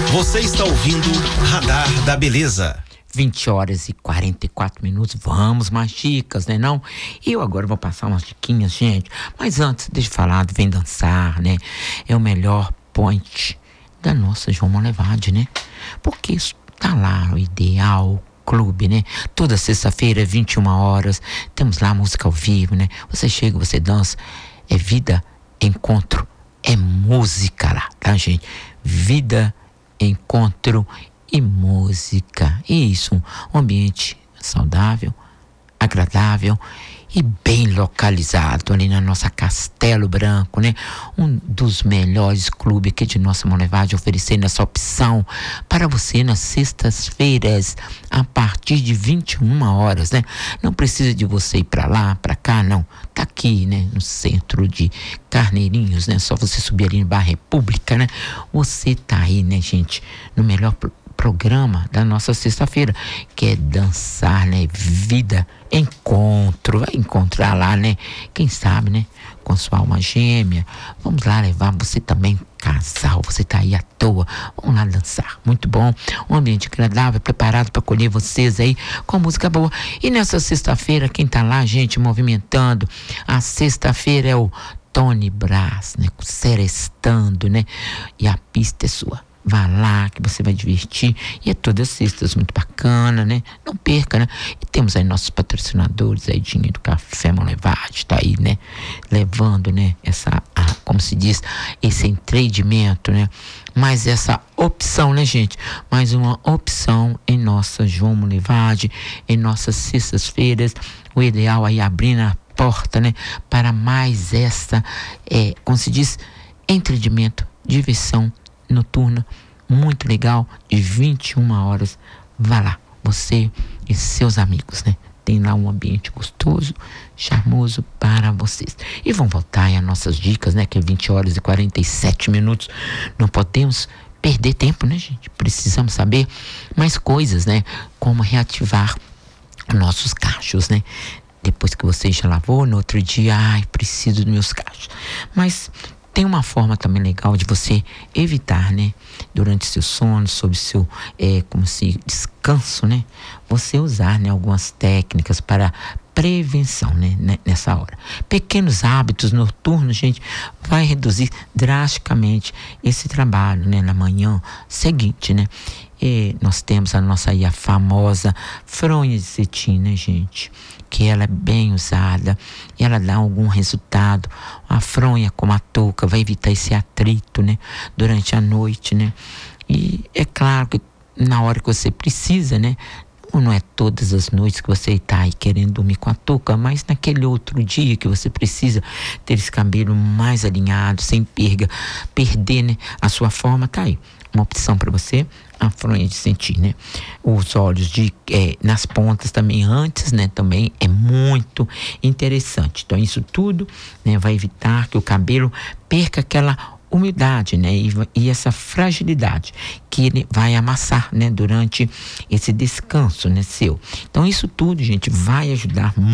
Você está ouvindo Radar da Beleza. 20h44. Vamos mais dicas, né não? Eu agora vou passar umas diquinhas, gente. Mas antes, deixa eu falar do Vem Dançar, né? É o melhor point da nossa João Monlevade, né? Porque isso tá lá, o Ideal Clube, né? Toda sexta-feira, 21h, temos lá música ao vivo, né? Você chega, você dança. É vida, encontro, é música lá, tá, gente? Vida, encontro e música. Isso, um ambiente saudável, agradável e bem localizado ali na nossa Castelo Branco, né? Um dos melhores clubes aqui de nossa Monlevade, oferecendo essa opção para você nas sextas-feiras a partir de 21h, né? Não precisa de você ir para lá, para cá, não. Tá aqui, né? No centro de Carneirinhos, né? Só você subir ali no Bar República, né? Você tá aí, né, gente? No melhor programa da nossa sexta-feira, que é dançar, né? Vida, encontro, vai encontrar lá, né? Quem sabe, né? Com sua alma gêmea. Vamos lá levar você também, casal, você tá aí à toa. Vamos lá dançar, muito bom. Um ambiente agradável, preparado para acolher vocês aí com música boa. E nessa sexta-feira, quem tá lá, gente, movimentando, a sexta-feira é o Tony Brás, né? Serestando, né? E a pista é sua. Vá lá que você vai divertir. E é todas as sextas, muito bacana, né? Não perca, né? E temos aí nossos patrocinadores, aí Dinho do Café Monlevade, tá aí, né? Levando, né? Como se diz, esse empreendimento, né? Mas essa opção, né, gente? Mais uma opção em nossa João Monlevade, em nossas sextas-feiras. O ideal aí abrindo a porta, né? Para mais essa, como se diz, entretenimento, diversão noturna, muito legal, de 21h. Vá lá, você e seus amigos, né? Tem lá um ambiente gostoso, charmoso para vocês. E vamos voltar aí às nossas dicas, né? Que é 20h47. Não podemos perder tempo, né, gente? Precisamos saber mais coisas, né? Como reativar nossos cachos, né? Depois que você já lavou, no outro dia, preciso dos meus cachos. Mas tem uma forma também legal de você evitar, né? Durante seu sono, sob seu, descanso, né? Você usar, né? Algumas técnicas para prevenção, né? Nessa hora. Pequenos hábitos noturnos, gente, vai reduzir drasticamente esse trabalho, né? Na manhã seguinte, né? E nós temos a nossa aí, a famosa fronha de cetim, né, gente? Que ela é bem usada, ela dá algum resultado. A fronha, como a touca, vai evitar esse atrito, né? Durante a noite, né? E é claro que na hora que você precisa, né? Não é todas as noites que você está aí querendo dormir com a touca, mas naquele outro dia que você precisa ter esse cabelo mais alinhado, sem perder, né? A sua forma, tá aí. Uma opção para você, a fronha de sentir, né? Os olhos nas pontas também antes, né? Também é muito interessante. Então isso tudo, né? Vai evitar que o cabelo perca aquela umidade, né? E essa fragilidade que ele vai amassar, né? Durante esse descanso, né? Seu. Então isso tudo, gente, vai ajudar muito